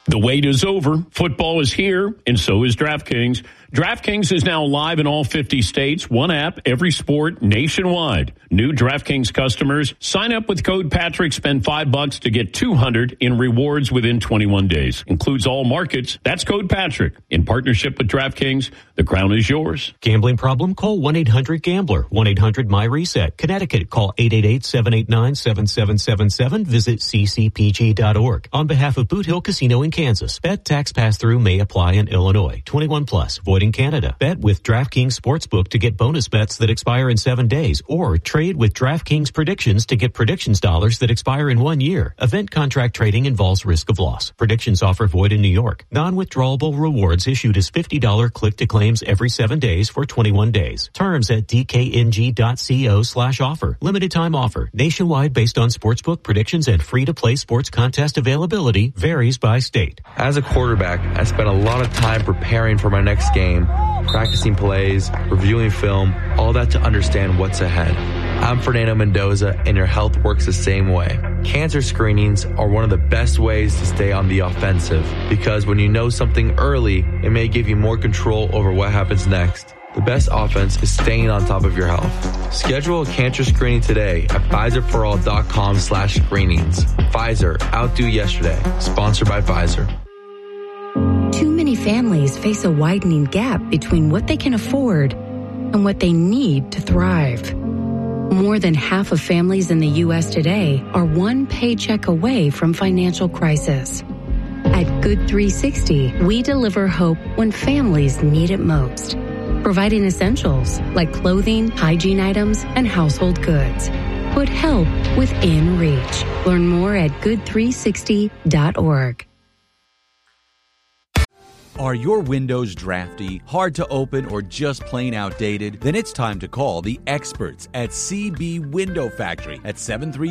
The wait is over. Football is here, and so is DraftKings. DraftKings is now live in all 50 states. One app, every sport, nationwide. New DraftKings customers, sign up with code Patrick, spend $5 to get $200 in rewards within 21 days. Includes all markets. That's code Patrick. In partnership with DraftKings, the crown is yours. Gambling problem? Call 1-800-GAMBLER. 1-800-MY-RESET. Connecticut, call 888-789-7777. Visit ccpg.org. On behalf of Boot Hill Casino in Kansas, bet tax pass-through may apply in Illinois. 21 plus. Void in Canada. Bet with DraftKings Sportsbook to get bonus bets that expire in 7 days, or trade with DraftKings Predictions to get predictions dollars that expire in 1 year. Event contract trading involves risk of loss. Predictions offer void in New York. Non-withdrawable rewards issued as $50 click-to-claims every 7 days for 21 days. Terms at dkng.co/offer. Limited time offer. Nationwide based on sportsbook predictions and free-to-play sports contest availability. Varies by state. As a quarterback, I spent a lot of time preparing for my next game, practicing plays, reviewing film, all that to understand what's ahead. I'm Fernando Mendoza, and your health works the same way. Cancer screenings are one of the best ways to stay on the offensive, because when you know something early, it may give you more control over what happens next. The best offense is staying on top of your health. Schedule a cancer screening today at PfizerForAll.com/screenings. Pfizer, outdo yesterday. Sponsored by Pfizer. Too many families face a widening gap between what they can afford and what they need to thrive. More than half of families in the U.S. today are one paycheck away from financial crisis. At Good 360, we deliver hope when families need it most, providing essentials like clothing, hygiene items, and household goods. Put help within reach. Learn more at good360.org. Are your windows drafty, hard to open, or just plain outdated? Then it's time to call the experts at CB Window Factory at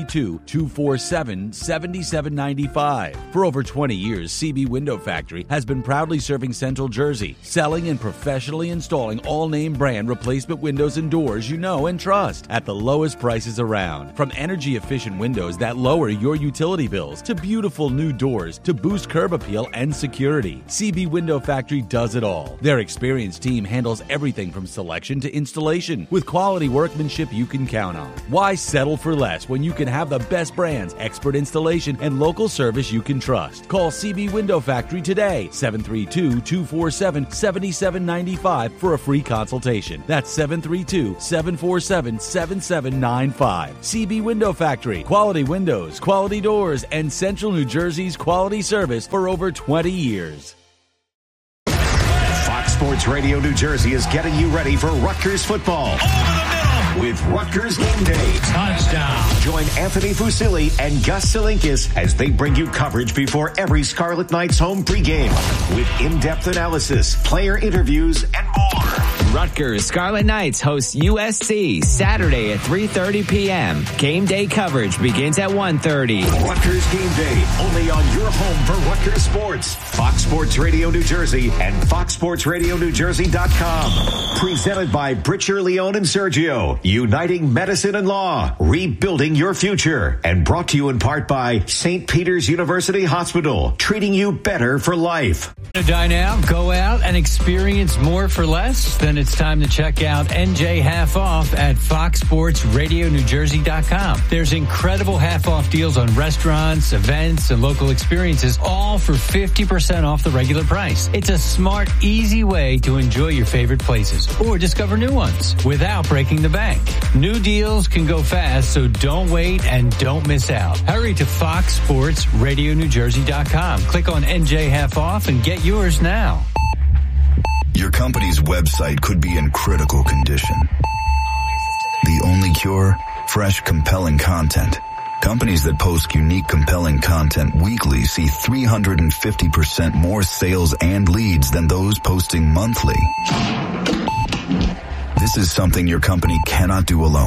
732-247-7795. For over 20 years, CB Window Factory has been proudly serving Central Jersey, selling and professionally installing all-name brand replacement windows and doors you know and trust at the lowest prices around. From energy-efficient windows that lower your utility bills to beautiful new doors to boost curb appeal and security, CB Window Factory does it all. Their experienced team handles everything from selection to installation with quality workmanship you can count on. Why settle for less when you can have the best brands, expert installation, and local service you can trust? Call CB Window Factory today, 732-247-7795 for a free consultation. That's 732-747-7795. CB Window Factory. Quality windows, quality doors, and Central New Jersey's quality service for over 20 years. Fox Sports Radio New Jersey is getting you ready for Rutgers football. Over the middle with Rutgers Game Day. Touchdown. Join Anthony Fusilli and Gus Salinkis as they bring you coverage before every Scarlet Knights home pregame with in-depth analysis, player interviews, and more. Rutgers Scarlet Knights host USC Saturday at 3:30 p.m. Game day coverage begins at 1:30. Rutgers Game Day, only on your home for Rutgers Sports. Fox Sports Radio New Jersey and FoxSportsRadioNewJersey.com. Presented by Britcher, Leone, and Sergio. Uniting medicine and law. Rebuilding your future. And brought to you in part by St. Peter's University Hospital. Treating you better for life. Dine out, go out, and experience more for less? Then it's time to check out NJ Half Off at FoxSportsRadioNewJersey.com. There's incredible half-off deals on restaurants, events, and local experiences, all for 50% off the regular price. It's a smart, easy way to enjoy your favorite places or discover new ones without breaking the bank. New deals can go fast, so don't wait and don't miss out. Hurry to FoxSportsRadioNewJersey.com. Click on NJ Half Off and get yours now. Your company's website could be in critical condition. The only cure? Fresh, compelling content. Companies that post unique, compelling content weekly see 350% more sales and leads than those posting monthly. This is something your company cannot do alone.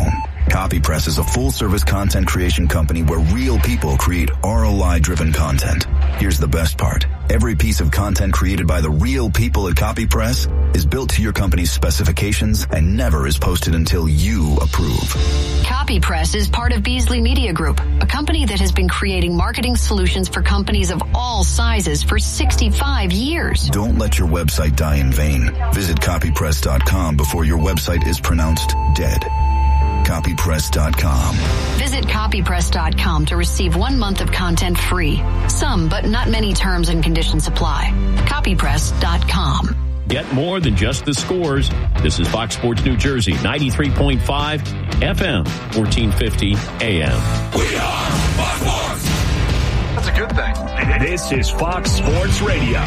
CopyPress is a full-service content creation company where real people create ROI-driven content. Here's the best part. Every piece of content created by the real people at CopyPress is built to your company's specifications and never is posted until you approve. CopyPress is part of Beasley Media Group, a company that has been creating marketing solutions for companies of all sizes for 65 years. Don't let your website die in vain. Visit copypress.com before your website is pronounced dead. Copypress.com. Visit copypress.com to receive 1 month of content free. Some, but not many terms and conditions apply. Copypress.com. Get more than just the scores. This is Fox Sports New Jersey, 93.5 FM, 1450 AM. We are Fox Sports. That's a good thing. This is Fox Sports Radio.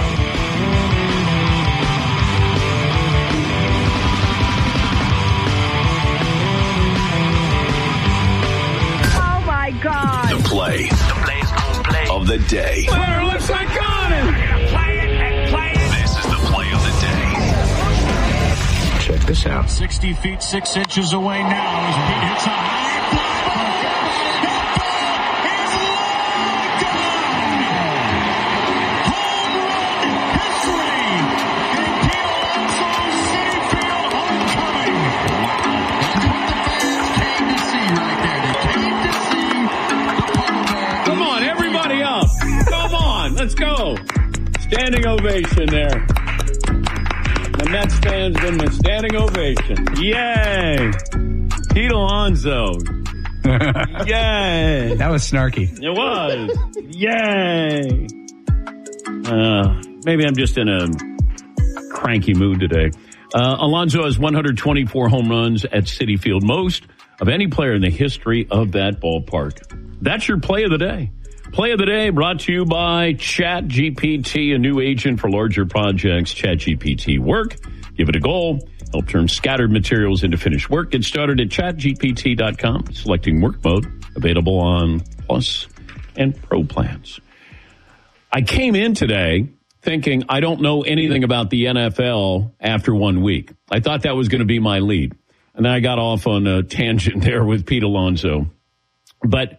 God. The play of the day. Player looks like on it. Play it and play it. This is the play of the day. Check this out. 60 feet, 6 inches away now as Pete hits a high fly Let's go. Standing ovation there. The Mets fans in the standing ovation. Yay. Pete Alonso. Yay. That was snarky. It was. Yay. Maybe I'm just in a cranky mood today. Alonso has 124 home runs at Citi Field, most of any player in the history of that ballpark. That's your play of the day. Play of the day brought to you by ChatGPT, a new agent for larger projects. ChatGPT Work. Give it a go. Help turn scattered materials into finished work. Get started at chatgpt.com. Selecting work mode. Available on Plus and Pro plans. I came in today thinking I don't know anything about the NFL after 1 week. I thought that was going to be my lead. And then I got off on a tangent there with Pete Alonso. But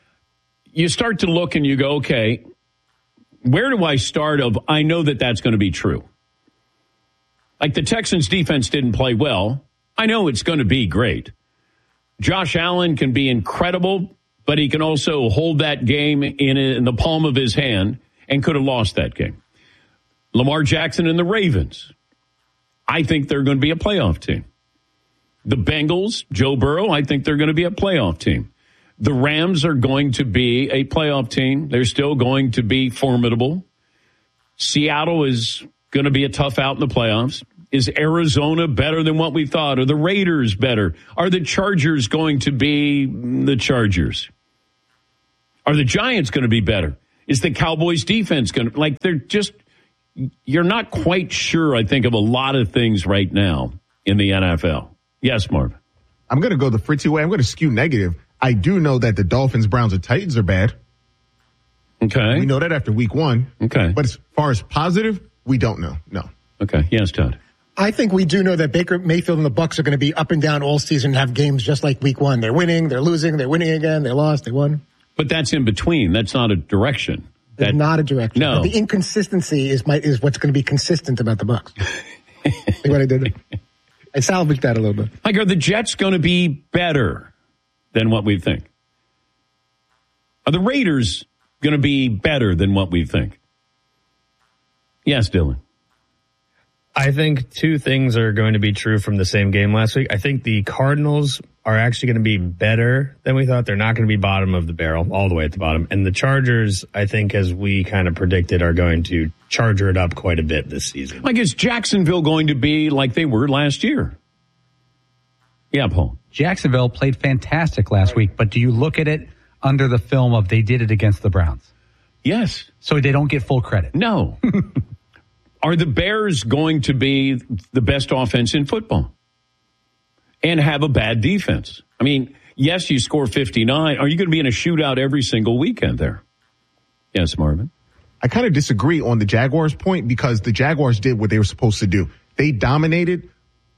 you start to look and you go, okay, where do I start of, I know that that's going to be true. Like the Texans defense didn't play well. I know it's going to be great. Josh Allen can be incredible, but he can also hold that game in the palm of his hand and could have lost that game. Lamar Jackson and the Ravens, I think they're going to be a playoff team. The Bengals, Joe Burrow, I think they're going to be a playoff team. The Rams are going to be a playoff team. They're still going to be formidable. Seattle is going to be a tough out in the playoffs. Is Arizona better than what we thought? Are the Raiders better? Are the Chargers going to be the Chargers? Are the Giants going to be better? Is the Cowboys defense going to, like, they're just, you're not quite sure, I think, of a lot of things right now in the NFL. Yes, Marvin. I'm going to go the Fritzy way. I'm going to skew negative. I do know that the Dolphins, Browns, and Titans are bad. Okay. We know that after week 1. Okay. But as far as positive, we don't know. No. Okay. Yes, Todd. I think we do know that Baker Mayfield and the Bucs are going to be up and down all season and have games just like week 1. They're winning, they're losing, they're winning again, they lost, they won. But that's in between. That's not a direction. That's not a direction. No. But the inconsistency is what's going to be consistent about the Bucs. See what I did? I salvaged that a little bit. Like, are the Jets going to be better than what we think? Are the Raiders going to be better than what we think? Yes, Dylan. I think two things are going to be true from the same game last week. I think the Cardinals are actually going to be better than we thought. They're not going to be bottom of the barrel, all the way at the bottom. And the Chargers, I think, as we kind of predicted, are going to charger it up quite a bit this season. Like, is Jacksonville going to be like they were last year? Yeah, Paul. Jacksonville played fantastic last week, but do you look at it under the film of they did it against the Browns? Yes. So they don't get full credit. No. Are the Bears going to be the best offense in football and have a bad defense? I mean, yes, you score 59. Are you going to be in a shootout every single weekend there? Yes, Marvin. I kind of disagree on the Jaguars point because the Jaguars did what they were supposed to do. They dominated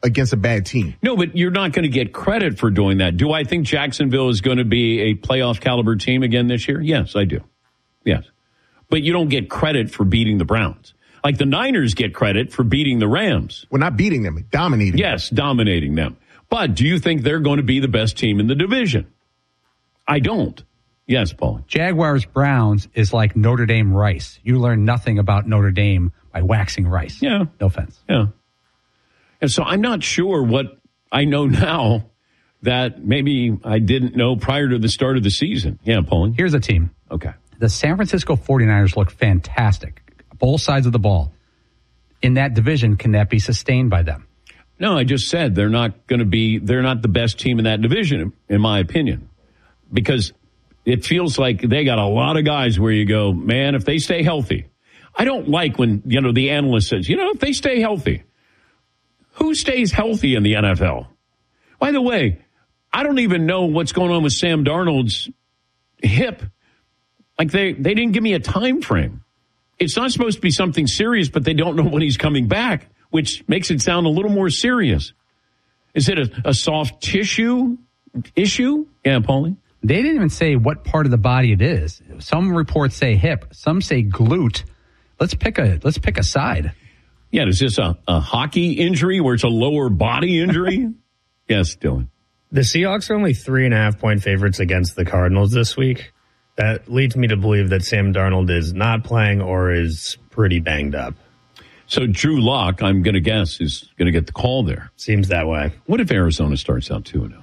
against a bad team. No, but you're not going to get credit for doing that. Do I think Jacksonville is going to be a playoff caliber team again this year? Yes, I do. Yes. But you don't get credit for beating the Browns. Like the Niners get credit for beating the Rams. We're not beating them, dominating. Yes, dominating them. But do you think they're going to be the best team in the division? I don't. Yes, Paul. Jaguars-Browns is like Notre Dame Rice. You learn nothing about Notre Dame by waxing rice. Yeah. No offense. Yeah. And so I'm not sure what I know now that maybe I didn't know prior to the start of the season. Yeah, Paul. Here's a team. Okay. The San Francisco 49ers look fantastic. Both sides of the ball. In that division, can that be sustained by them? No, I just said they're not the best team in that division, in my opinion, because it feels like they got a lot of guys where you go, man, if they stay healthy. I don't like when, the analyst says, if they stay healthy. Who stays healthy in the NFL? By the way, I don't even know what's going on with Sam Darnold's hip. Like they didn't give me a time frame. It's not supposed to be something serious, but they don't know when he's coming back, which makes it sound a little more serious. Is it a soft tissue issue? Yeah, Paulie? They didn't even say what part of the body it is. Some reports say hip. Some say glute. Let's pick a side. Yeah, is this a hockey injury where it's a lower body injury? Yes, Dylan. The Seahawks are only 3.5-point favorites against the Cardinals this week. That leads me to believe that Sam Darnold is not playing or is pretty banged up. So Drew Lock, I'm going to guess, is going to get the call there. Seems that way. What if Arizona starts out 2-0?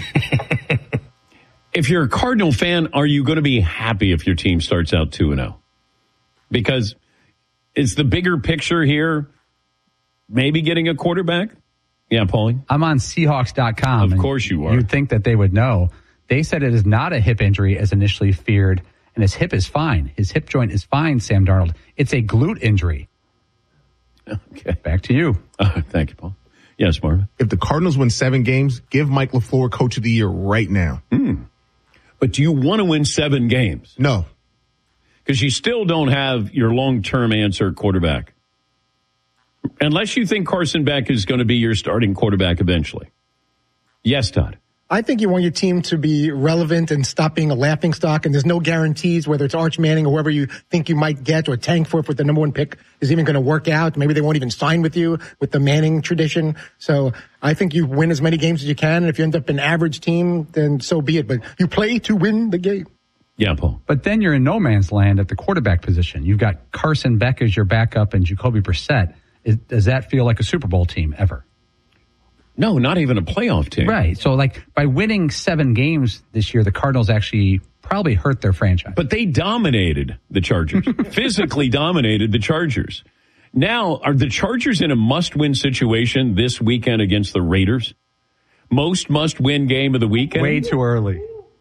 If you're a Cardinal fan, are you going to be happy if your team starts out 2-0? Because is the bigger picture here maybe getting a quarterback? Yeah, Paulie? I'm on Seahawks.com. Of course you are. You'd think that they would know. They said it is not a hip injury as initially feared, and his hip is fine. His hip joint is fine, Sam Darnold. It's a glute injury. Okay. Back to you. Thank you, Paul. Yes, Marvin. If the Cardinals win 7 games, give Mike LaFleur Coach of the Year right now. But do you want to win 7 games? No. Because you still don't have your long-term answer quarterback. Unless you think Carson Beck is going to be your starting quarterback eventually. Yes, Todd. I think you want your team to be relevant and stop being a laughingstock, and there's no guarantees whether it's Arch Manning or whoever you think you might get or tank for the number 1 pick is even going to work out. Maybe they won't even sign with you with the Manning tradition. So I think you win as many games as you can, and if you end up an average team, then so be it. But you play to win the game. Yeah, Paul. But then you're in no man's land at the quarterback position. You've got Carson Beck as your backup and Jacoby Brissett. Does that feel like a Super Bowl team ever? No, not even a playoff team. Right. So, by winning 7 games this year, the Cardinals actually probably hurt their franchise. But they dominated the Chargers, physically dominated the Chargers. Now, are the Chargers in a must-win situation this weekend against the Raiders? Most must-win game of the weekend? Way too early.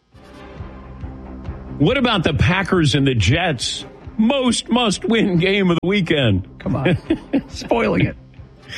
What about the Packers and the Jets? Most must-win game of the weekend. Come on. Spoiling it.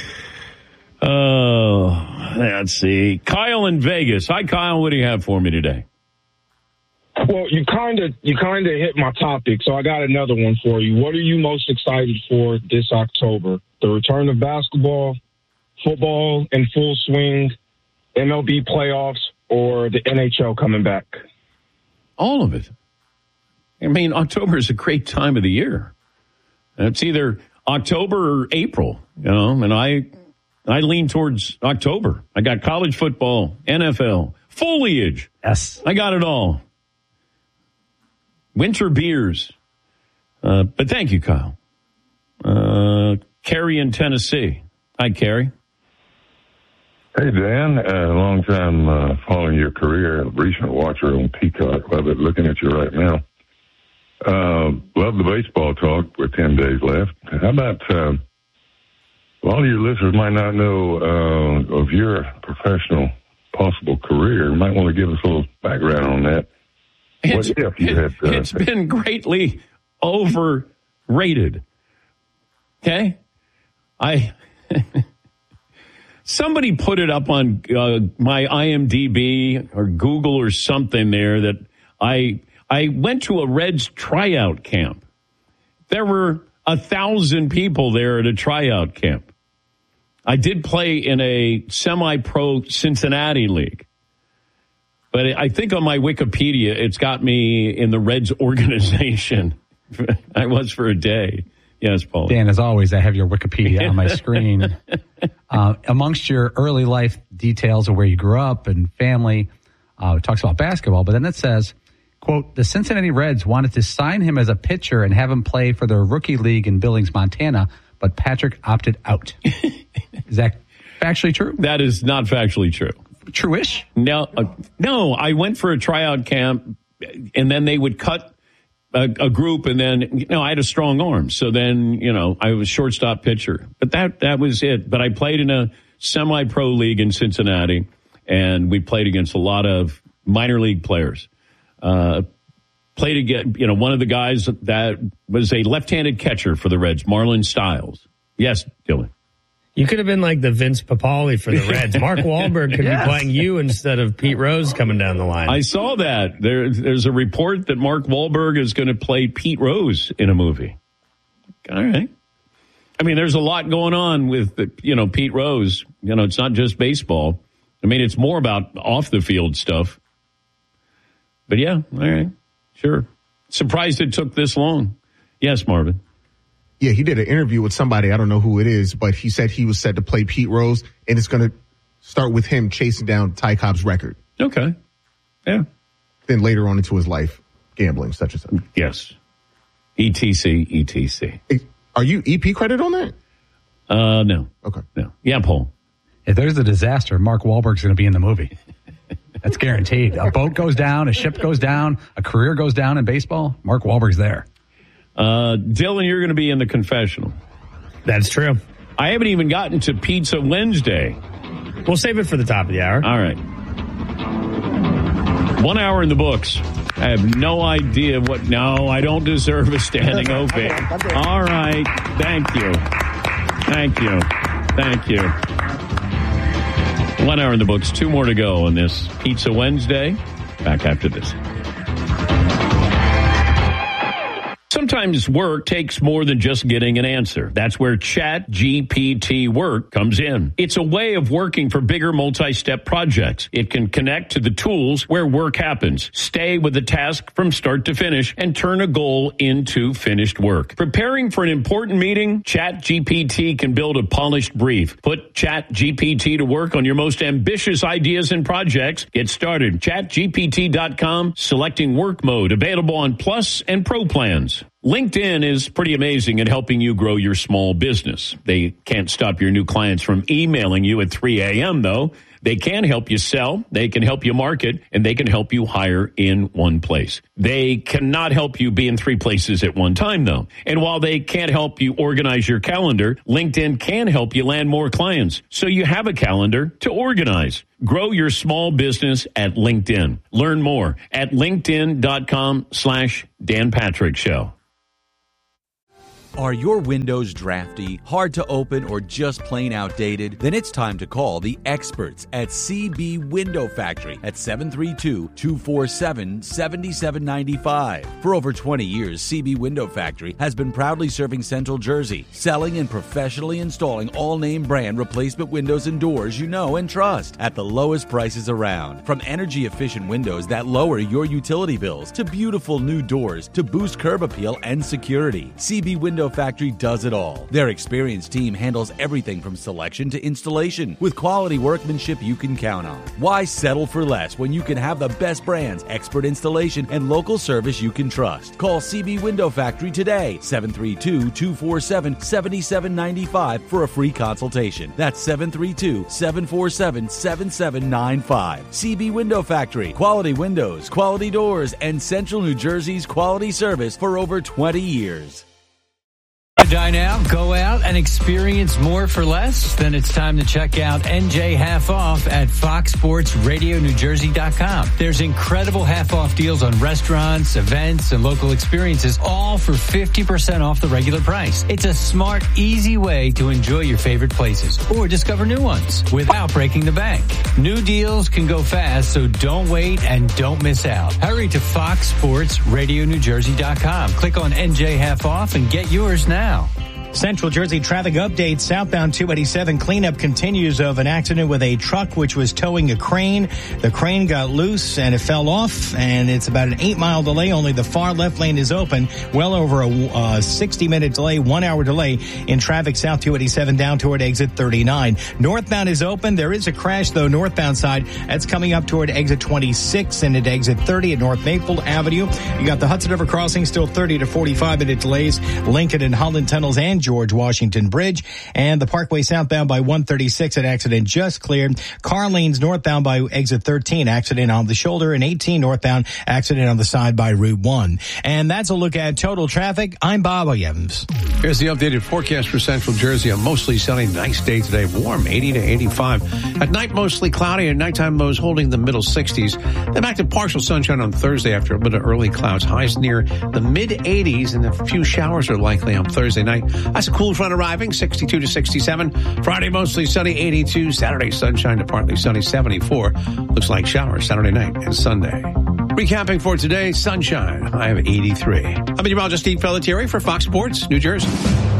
Let's see. Kyle in Vegas. Hi, Kyle. What do you have for me today? Well, you kind of hit my topic, so I got another one for you. What are you most excited for this October? The return of basketball, football in full swing, MLB playoffs, or the NHL coming back? All of it. I mean, October is a great time of the year. It's either October or April, and I lean towards October. I got college football, NFL, foliage. Yes. I got it all. Winter beers. But thank you, Kyle. Carrie in Tennessee. Hi, Carrie. Hey, Dan. Long time following your career. Recent watcher on Peacock. Love it. Looking at you right now. Love the baseball talk with 10 days left. How about... all your listeners might not know of your professional possible career. You might want to give us a little background on that. It's been greatly overrated. Okay? Somebody put it up on my IMDb or Google or something there that I went to a Reds tryout camp. There were 1,000 people there at a tryout camp. I did play in a semi-pro Cincinnati league. But I think on my Wikipedia, it's got me in the Reds organization. I was for a day. Yes, Paul. Dan, as always, I have your Wikipedia on my screen. Amongst your early life details of where you grew up and family, it talks about basketball, but then it says, quote, the Cincinnati Reds wanted to sign him as a pitcher and have him play for their rookie league in Billings, Montana, but Patrick opted out. Is that factually true? That is not factually true. True-ish? No, I went for a tryout camp, and then they would cut a group, and then, I had a strong arm. So then, I was shortstop pitcher. But that was it. But I played in a semi-pro league in Cincinnati, and we played against a lot of minor league players. Played against, one of the guys that was a left-handed catcher for the Reds, Marlon Stiles. Yes, Dylan. You could have been like the Vince Papale for the Reds. Mark Wahlberg could be playing you instead of Pete Rose coming down the line. I saw that. There's a report that Mark Wahlberg is going to play Pete Rose in a movie. All right. I mean, there's a lot going on with, Pete Rose. It's not just baseball. I mean, it's more about off-the-field stuff. But, yeah, all right. Sure. Surprised it took this long. Yes, Marvin. Yeah, he did an interview with somebody. I don't know who it is, but he said he was set to play Pete Rose, and it's going to start with him chasing down Ty Cobb's record. Okay. Yeah. Then later on into his life, gambling, such and such. Yes. ETC. Are you EP credit on that? No. Okay. No. Yeah, Paul. If there's a disaster, Mark Wahlberg's going to be in the movie. That's guaranteed. A boat goes down, a ship goes down, a career goes down in baseball. Mark Wahlberg's there. Dylan, you're going to be in the confessional. That's true. I haven't even gotten to Pizza Wednesday. We'll save it for the top of the hour. All right. 1 hour in the books. I have no idea what. No, I don't deserve a standing ovation. All right. Thank you. 1 hour in the books. 2 more to go on this Pizza Wednesday. Back after this. Sometimes work takes more than just getting an answer. That's where ChatGPT Work comes in. It's a way of working for bigger multi-step projects. It can connect to the tools where work happens, stay with the task from start to finish, and turn a goal into finished work. Preparing for an important meeting? ChatGPT can build a polished brief. Put ChatGPT to work on your most ambitious ideas and projects. Get started. ChatGPT.com, selecting work mode, available on Plus and Pro plans. LinkedIn is pretty amazing at helping you grow your small business. They can't stop your new clients from emailing you at 3 a.m., though. They can help you sell, they can help you market, and they can help you hire in one place. They cannot help you be in 3 places at one time, though. And while they can't help you organize your calendar, LinkedIn can help you land more clients, so you have a calendar to organize. Grow your small business at LinkedIn. Learn more at linkedin.com/Dan Patrick Show. Are your windows drafty, hard to open, or just plain outdated? Then it's time to call the experts at CB Window Factory at 732-247-7795. For over 20 years, CB Window Factory has been proudly serving Central Jersey, selling and professionally installing all-name brand replacement windows and doors you know and trust at the lowest prices around. From energy-efficient windows that lower your utility bills to beautiful new doors to boost curb appeal and security, CB Window Factory does it all. Their experienced team handles everything from selection to installation with quality workmanship you can count on. Why settle for less when you can have the best brands, expert installation, and local service you can trust? Call CB Window Factory today, 732-247-7795 for a free consultation. That's 732-747-7795. CB Window Factory. Quality windows, quality doors, and Central New Jersey's quality service for over 20 years. Dine out, go out, and experience more for less? Then it's time to check out NJ Half Off at FoxSportsRadioNewJersey.com. There's incredible half-off deals on restaurants, events, and local experiences, all for 50% off the regular price. It's a smart, easy way to enjoy your favorite places or discover new ones without breaking the bank. New deals can go fast, so don't wait and don't miss out. Hurry to FoxSportsRadioNewJersey.com. Click on NJ Half Off and get yours now. Central Jersey traffic update. Southbound 287 cleanup continues of an accident with a truck which was towing a crane. The crane got loose and it fell off, and it's about an 8-mile delay. Only the far left lane is open. Well over a 60-minute delay, 1-hour delay in traffic south 287 down toward exit 39. Northbound is open. There is a crash, though, northbound side. That's coming up toward exit 26 and at exit 30 at North Maple Avenue. You got the Hudson River crossing, still 30 to 45-minute delays. Lincoln and Holland tunnels and George Washington Bridge. And the Parkway southbound by 136, an accident just cleared. Car lanes northbound by exit 13, accident on the shoulder, and 18 northbound, accident on the side by Route 1. And that's a look at total traffic. I'm Bob Evans. Here's the updated forecast for Central Jersey. A mostly sunny, nice day today. Warm, 80 to 85. At night, mostly cloudy, and nighttime lows holding the middle 60s. Then back to partial sunshine on Thursday after a bit of early clouds. Highs near the mid-80s, and a few showers are likely on Thursday night. That's a cool front arriving, 62 to 67. Friday, mostly sunny, 82. Saturday, sunshine to partly sunny, 74. Looks like showers Saturday night and Sunday. Recapping for today, sunshine, high of 83. I'm meteorologist Steve Pelletieri for Fox Sports, New Jersey.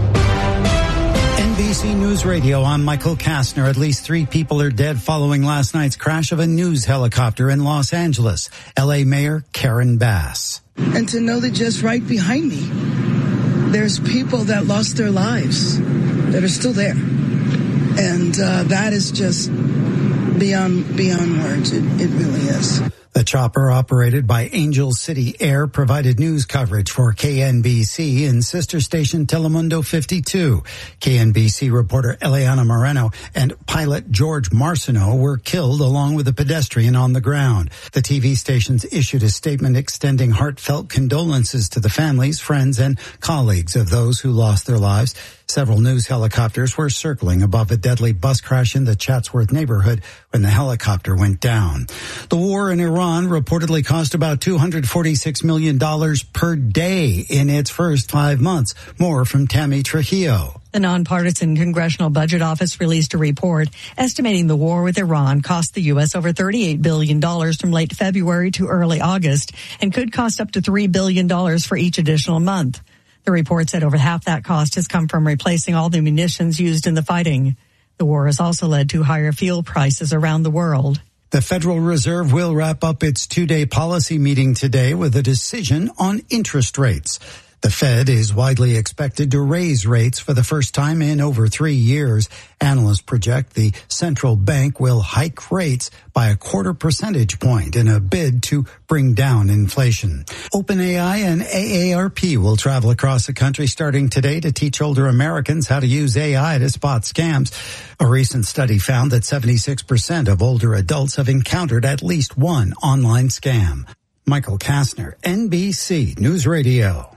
NBC News Radio, I'm Michael Kastner. At least 3 people are dead following last night's crash of a news helicopter in Los Angeles. L.A. Mayor Karen Bass. And to know that just right behind me, there's people that lost their lives that are still there. And that is just beyond words. It really is. The chopper, operated by Angel City Air, provided news coverage for KNBC in sister station Telemundo 52. KNBC reporter Eliana Moreno and pilot George Marciano were killed along with a pedestrian on the ground. The TV stations issued a statement extending heartfelt condolences to the families, friends, and colleagues of those who lost their lives. Several news helicopters were circling above a deadly bus crash in the Chatsworth neighborhood when the helicopter went down. The war in Iran reportedly cost about $246 million per day in its first 5 months. More from Tammy Trujillo. The nonpartisan Congressional Budget Office released a report estimating the war with Iran cost the U.S. over $38 billion from late February to early August and could cost up to $3 billion for each additional month. The report said over half that cost has come from replacing all the munitions used in the fighting. The war has also led to higher fuel prices around the world. The Federal Reserve will wrap up its 2-day policy meeting today with a decision on interest rates. The Fed is widely expected to raise rates for the first time in over 3 years. Analysts project the central bank will hike rates by 0.25 percentage point in a bid to bring down inflation. OpenAI and AARP will travel across the country starting today to teach older Americans how to use AI to spot scams. A recent study found that 76% of older adults have encountered at least one online scam. Michael Kastner, NBC News Radio.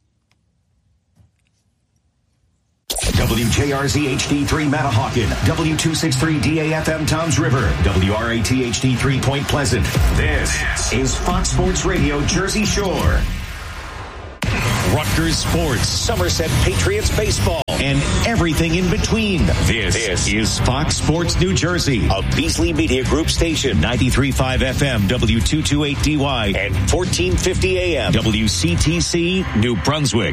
WJRZ HD3 Matahawkin, W263 DAFM Toms River, WRAT HD3 Point Pleasant. This is Fox Sports Radio Jersey Shore. Rutgers Sports, Somerset Patriots Baseball, and everything in between. This is Fox Sports New Jersey, a Beasley Media Group station, 93.5 FM, W228DY, and 1450 AM, WCTC, New Brunswick.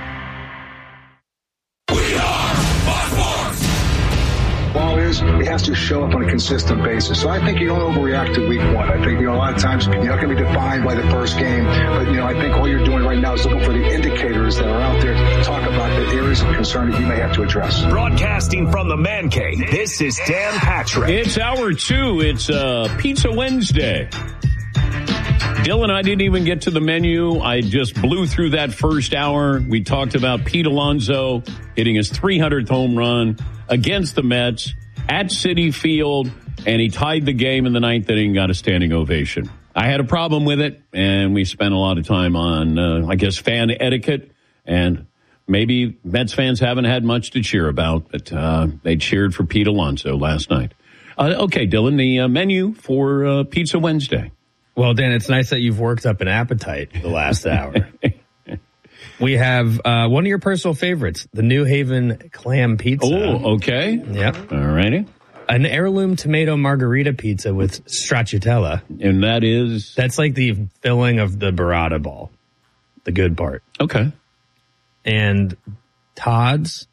Ball is, it has to show up on a consistent basis. So I think you don't overreact to week one. I think, a lot of times you're not going to be defined by the first game. But, I think all you're doing right now is looking for the indicators that are out there to talk about the areas of concern that you may have to address. Broadcasting from the Man Cave, this is Dan Patrick. It's hour 2. It's Pizza Wednesday. Dylan, I didn't even get to the menu. I just blew through that first hour. We talked about Pete Alonso hitting his 300th home run against the Mets at Citi Field, and he tied the game in the 9th inning and got a standing ovation. I had a problem with it, and we spent a lot of time on, fan etiquette, and maybe Mets fans haven't had much to cheer about, but they cheered for Pete Alonso last night. Okay, Dylan, the menu for Pizza Wednesday. Well, Dan, it's nice that you've worked up an appetite the last hour. We have one of your personal favorites, the New Haven clam pizza. Oh, okay. Yep. All righty. An heirloom tomato margarita pizza with stracciatella. And that is? That's like the filling of the burrata ball, the good part. Okay. And Todd's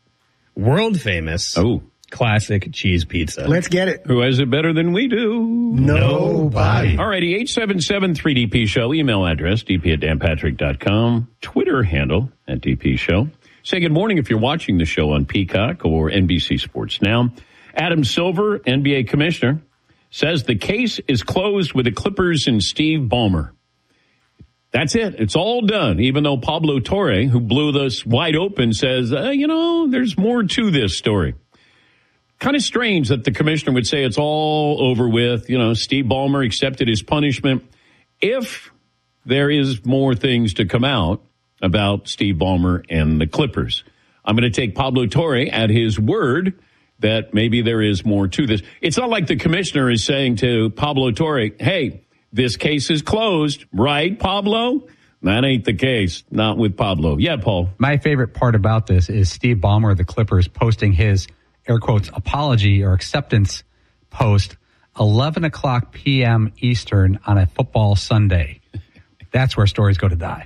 world famous classic cheese pizza. Let's get it. Who has it better than we do? Nobody. All righty, 877-3DP Show. Email address, dp@danpatrick.com. Twitter handle @DP Show. Say good morning if you're watching the show on Peacock or NBC Sports Now. Adam Silver, NBA commissioner, says the case is closed with the Clippers and Steve Ballmer. That's it. It's all done, even though Pablo Torre, who blew this wide open, says, there's more to this story. Kind of strange that the commissioner would say it's all over with. Steve Ballmer accepted his punishment. If there is more things to come out about Steve Ballmer and the Clippers, I'm going to take Pablo Torre at his word that maybe there is more to this. It's not like the commissioner is saying to Pablo Torre, hey, this case is closed, right, Pablo? That ain't the case. Not with Pablo. Yeah, Paul. My favorite part about this is Steve Ballmer of the Clippers posting his, air quotes, apology or acceptance post 11 o'clock p.m. Eastern on a football Sunday. That's where stories go to die.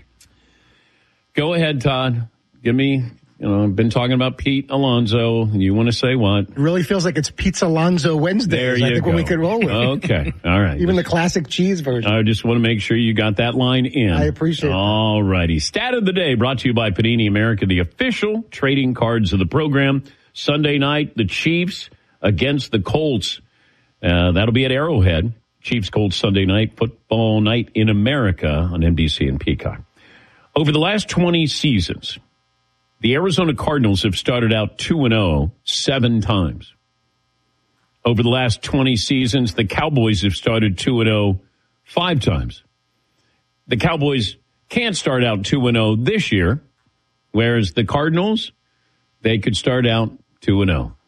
Go ahead, Todd. Give me, I've been talking about Pete Alonso. You want to say what? It really feels like it's Pizza Alonso Wednesdays. I think when we could roll with it. Okay. All right. Even the classic cheese version. I just want to make sure you got that line in. I appreciate it. All righty. Stat of the day brought to you by Panini America, the official trading cards of the program. Sunday night, the Chiefs against the Colts. That'll be at Arrowhead. Chiefs-Colts Sunday night, football night in America on NBC and Peacock. Over the last 20 seasons, the Arizona Cardinals have started out 2-0 7 times. Over the last 20 seasons, the Cowboys have started 2-0 5 times. The Cowboys can't start out 2-0 this year, whereas the Cardinals, they could start out 2-0.